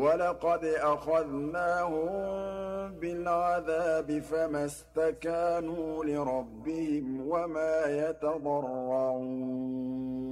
وَلَقَدْ أَخَذْنَاهُم بِالْعَذَابِ فَمَا اسْتَكَانُوا لِرَبِّهِمْ وَمَا يَتَضَرَّعُونَ